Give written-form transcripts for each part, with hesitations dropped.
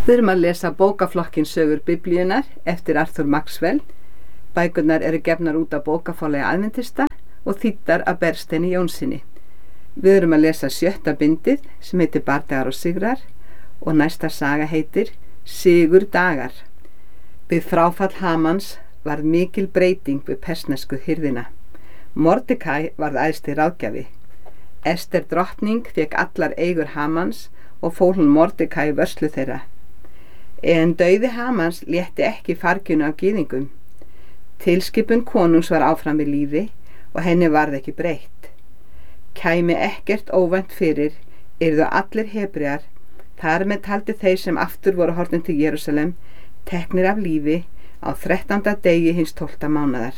Við erum að lesa bókaflokkin Sögur Biblíunnar eftir Arthur Maxwell. Bækurnar eru gefnar út af bókaforlagi Aðventista og þýddar af Bergsteini Jónssyni. Við erum að lesa 7. bindið sem heitir Bardagar og sigrar og næsta saga heitir Sigur dagar. Við fráfall Hamans varð mikil breyting við persnesku hirðina. Mordekæ varð æðsti ráðgjafi. Ester drottning fékk allar eigur Hamans og fól hún Mordekæ í vörslu þeirra. En dauði Hamans létti ekki farginu af gyðingum. Tilskipun konungs var áfram við lífi og henni varð ekki breytt. Kæmi ekkert óvænt fyrir, yrðu allir Hebrear, þar með taldi þeir sem aftur voru horfnir til Jerúsalem, teknir af lífi á 13. degi hins 12. mánaðar.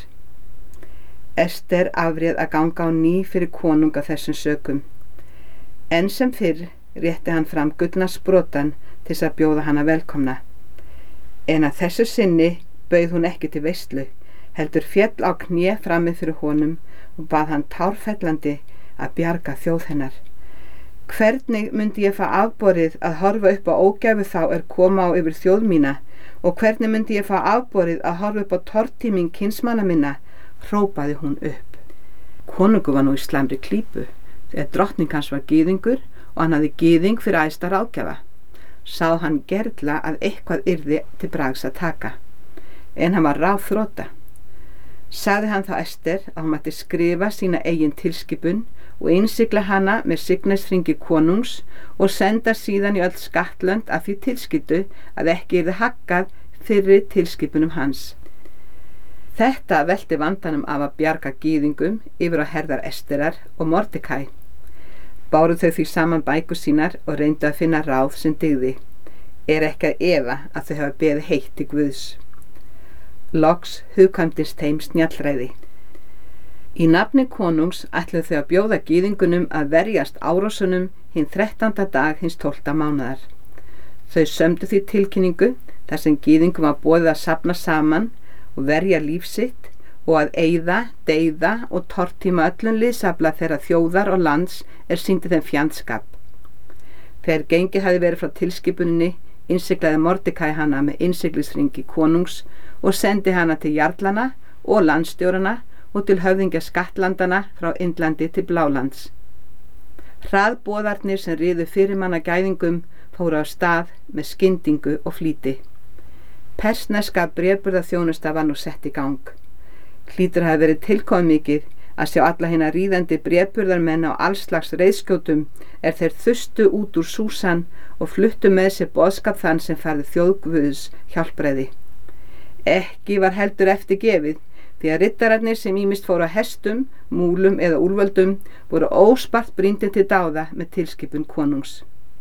Ester afréð að ganga á ný fyrir konung af þessum sökum. Enn sem fyrr rétti hann fram gullna sprotann til þess að bjóða hana velkomna. En að þessu sinni bauð hún ekki til veislu, heldur féll á kné frammi fyrir honum og bað hann tárfellandi að bjarga þjóð hennar. Hvernig myndi ég fá afborið að horfa upp á ógæfu þá koma á yfir þjóð mína, og hvernig myndi ég fá afborið að horfa upp á tortíming kinsmanna minna, hrópaði hún upp. Konungur var nú í slæmri klípu, þegar drottning hans var gyðingur og hann hafði gyðing fyrir æðsta ráðgjafa. Sá hann gerla að eitthvað yrði til bragðs að taka, en hann var ráðþrota. Sagði hann þá Ester að hún mætti skrifa sína eigin tilskipun og innsigla hana með signesringi konungs og senda síðan í öll skattlönd af því tilskyldu að ekki yrði haggað fyrri tilskipunum hans. Þetta velti vandanum af að bjarga gyðingum yfir á herðar Esterar og Mordekæ. Báru þau því saman bækur sínar og reyndu að finna ráð sem dygði. Ekki að efa að þau hafa beðið heitt til Guðs. Loks hugkvæmdist þeim snjallræði. Í nafni konungs ætluðu þau að bjóða gyðingunum að verjast árásunum hinn 13. dag hins 12. mánaðar. Þau sömdu því tilkynningu þar sem gyðingum var boðið að safna saman og verja líf sitt og að eyða, deyða og tortíma öllum liðsafla þeirra þjóðar og lands sýndi þeim fjandskap. Þegar gengið hafði verið frá tilskipuninni, innsiglaði Mordekæ hana með innsiglisringi konungs og sendi hana til jarlana og landstjórana og til höfðingja skattlandana frá Indlandi til Blálands. Hraðboðarnir sem riðu fyrirmanna gæðingum fóru á stað með skyndingu og flýti. Persneska bréfburðaþjónusta var nú sett í gang. Hlýtur hafi verið tilkomumikið að sjá alla hina ríðandi bréfburðarmenn á allslags reiðskjótum þeir þustu út úr Súsan og fluttu með sér boðskap þann sem færði þjóðguðs hjálpræði. Ekki var heldur eftir gefið, því að riddararnir sem ýmist fóru á hestum, múlum eða úlföldum voru óspart brýndir til dáða með tilskipun konungs.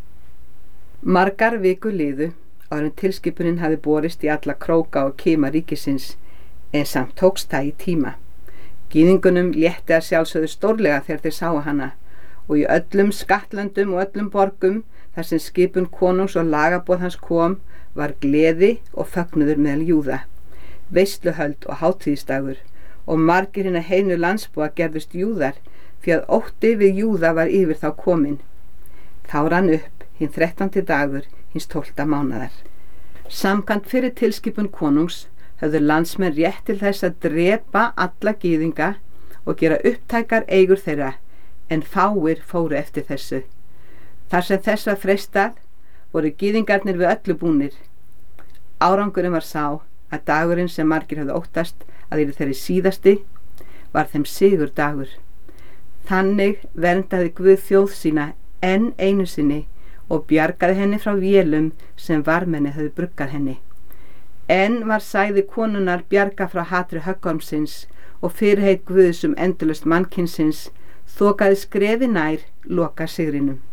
Margar vikur liðu áður en tilskipunin hafði borist í alla króka og kima ríkisins, en samt tókst það í tíma. Gyðingunum létti að sjálfsögðu stórlega þegar þeir sáu hana, og í öllum skattlöndum og öllum borgum þar sem skipun konungs og lagaboð hans kom var gleði og fögnuður meðal Júða, veisluhöld og hátíðisdagur, og margir hinna heinu landsbúa gerðust Júðar, því að ótti við Júða var yfir þá kominn. Þá rann upp hinn 13. dagur hins 12. mánaðar. Samkvæmt fyrir tilskipun konungs höfðu landsmenn rétt til þess að drepa alla gyðinga og gera upptækar eigur þeirra, en fáir fóru eftir þessu. Þar sem þess var freistað voru gyðingarnir við öllu búnir. Árangurinn var sá að dagurinn sem margir höfðu óttast að yrði þeirri síðasti var þeim sigur dagur. Þannig verndaði Guð þjóð sína enn einu sinni og bjargaði henni frá vélum sem varmenni höfðu bruggað henni. Enn var sæði konunnar bjarga frá hatri höggormsins og fyrirheit Guðs endalaust mannkynsins þokaði skrefi nær loka sigrinum.